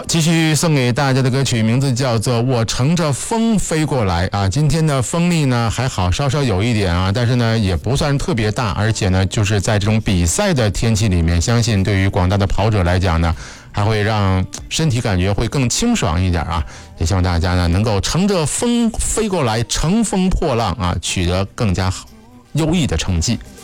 继续送给大家的歌曲名字叫做《我乘着风飞过来》啊。今天的风力呢还好，稍稍有一点啊，但是呢也不算特别大，而且呢就是在这种比赛的天气里面，相信对于广大的跑者来讲呢，还会让身体感觉会更清爽一点啊。也希望大家呢能够乘着风飞过来，乘风破浪啊，取得更加优异的成绩。